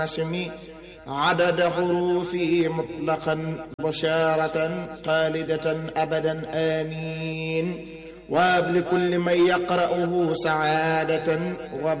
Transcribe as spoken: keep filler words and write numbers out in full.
عدد حروفه مطلقا بشارة خالدة أبدا آمين. وهب لكل من يقرأه سعادة